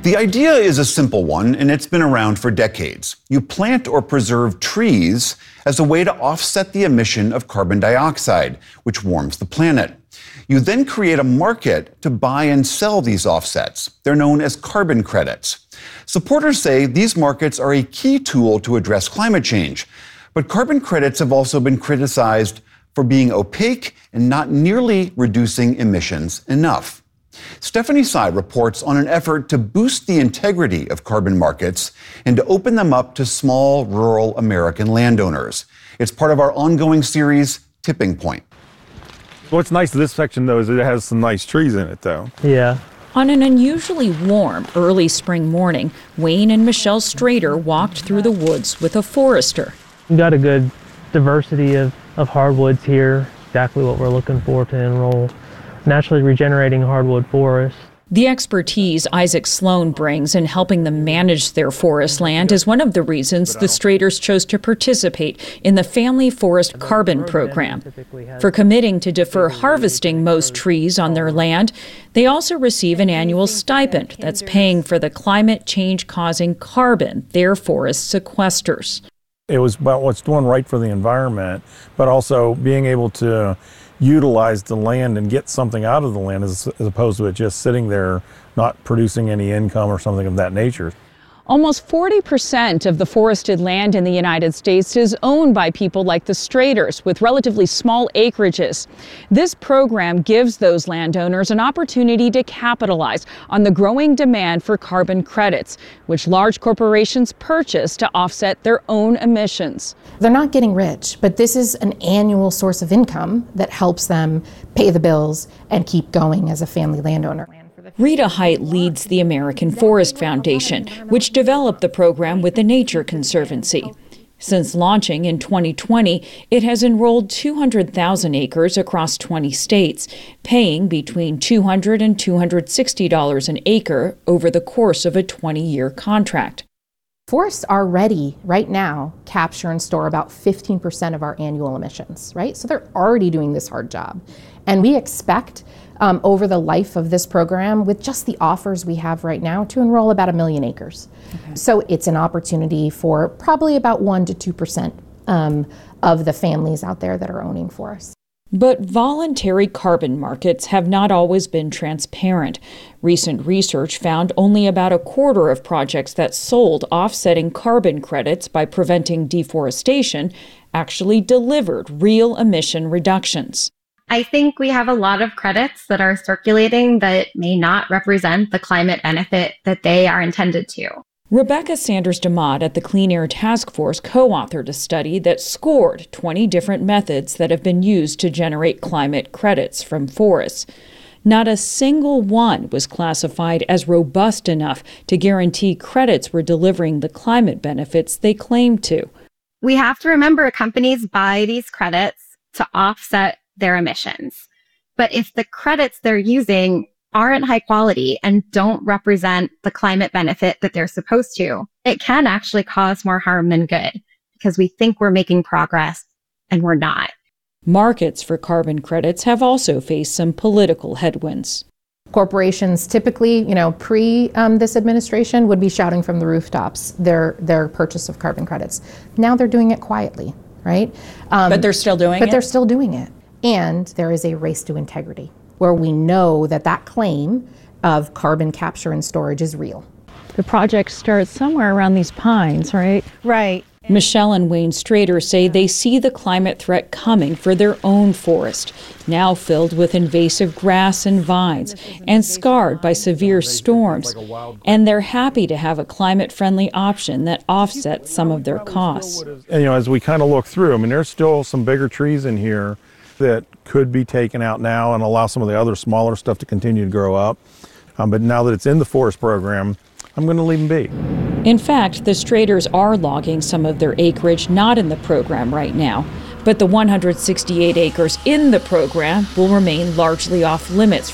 The idea is a simple one, and it's been around for decades. You plant or preserve trees as a way to offset the emission of carbon dioxide, which warms the planet. You then create a market to buy and sell these offsets. They're known as carbon credits. Supporters say these markets are a key tool to address climate change. But carbon credits have also been criticized for being opaque and not nearly reducing emissions enough. Stephanie Tsai reports on an effort to boost the integrity of carbon markets and to open them up to small, rural American landowners. It's part of our ongoing series, Tipping Point. What's nice of this section, though, is it has some nice trees in it, though. Yeah. On an unusually warm, early spring morning, Wayne and Michelle Strader walked through the woods with a forester. We've got a good diversity of hardwoods here, exactly what we're looking for to enroll naturally regenerating hardwood forests. The expertise Isaac Sloan brings in helping them manage their forest land is one of the reasons the Straders chose to participate in the Family Forest Carbon Program. For committing to defer harvesting most trees on their land, they also receive an annual stipend that's paying for the climate change causing carbon their forest sequesters. It was about what's doing right for the environment, but also being able to utilize the land and get something out of the land as opposed to it just sitting there not producing any income or something of that nature. Almost 40% of the forested land in the United States is owned by people like the Straders with relatively small acreages. This program gives those landowners an opportunity to capitalize on the growing demand for carbon credits, which large corporations purchase to offset their own emissions. They're not getting rich, but this is an annual source of income that helps them pay the bills and keep going as a family landowner. Rita Height leads the American Forest Foundation, which developed the program with the Nature Conservancy. Since launching in 2020, it has enrolled 200,000 acres across 20 states, paying between $200 and $260 an acre over the course of a 20-year contract. Forests already, right now, capture and store about 15% of our annual emissions, right? So they're already doing this hard job. And we expect over the life of this program, with just the offers we have right now, to enroll about 1 million acres. Okay. So it's an opportunity for probably about 1 to 2% of the families out there that are owning forests. But voluntary carbon markets have not always been transparent. Recent research found only about a quarter of projects that sold offsetting carbon credits by preventing deforestation actually delivered real emission reductions. I think we have a lot of credits that are circulating that may not represent the climate benefit that they are intended to. Rebecca Sanders-DeMott at the Clean Air Task Force co-authored a study that scored 20 different methods that have been used to generate climate credits from forests. Not a single one was classified as robust enough to guarantee credits were delivering the climate benefits they claimed to. We have to remember companies buy these credits to offset their emissions. But if the credits they're using aren't high quality and don't represent the climate benefit that they're supposed to, it can actually cause more harm than good because we think we're making progress and we're not. Markets for carbon credits have also faced some political headwinds. Corporations typically, pre this administration would be shouting from the rooftops their purchase of carbon credits. Now they're doing it quietly, right? But they're still doing it? But they're still doing it. And there is a race to integrity where we know that claim of carbon capture and storage is real. The project starts somewhere around these pines, right? Right. Michelle and Wayne Strader say they see the climate threat coming for their own forest, now filled with invasive grass and vines and scarred by severe storms. And they're happy to have a climate-friendly option that offsets some of their costs. And, as we kind of look through, there's still some bigger trees in here that could be taken out now and allow some of the other smaller stuff to continue to grow up. But now that it's in the forest program, I'm going to leave them be. In fact, the Straders are logging some of their acreage not in the program right now. But the 168 acres in the program will remain largely off limits